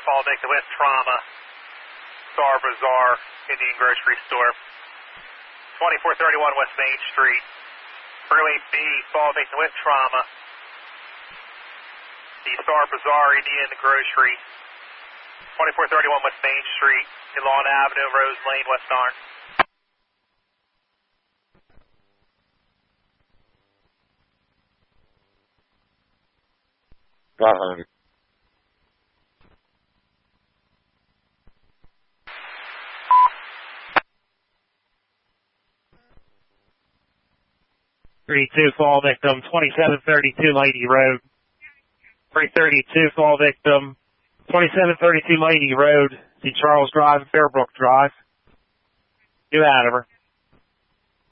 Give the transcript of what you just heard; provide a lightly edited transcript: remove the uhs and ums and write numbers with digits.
fall victim with trauma. Star Bazaar, Indian Grocery Store. 2431 West Main Street. Freeway B, fall victim with trauma. The Star Bazaar, Indian Grocery. 2431 West Main Street, in Lawn Avenue, Rose Lane, West Orange. $500. 32 fall victim, 2732 Lady Road. 332 fall victim, 2732 Lady Road, see Charles Drive and Fairbrook Drive. Get out of her.